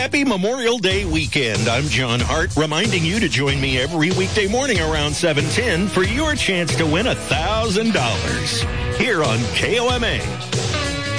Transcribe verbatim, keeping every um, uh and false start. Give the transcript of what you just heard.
Happy Memorial Day weekend. I'm John Hart, reminding you to join me every weekday morning around seven ten for your chance to win one thousand dollars here on K O M A.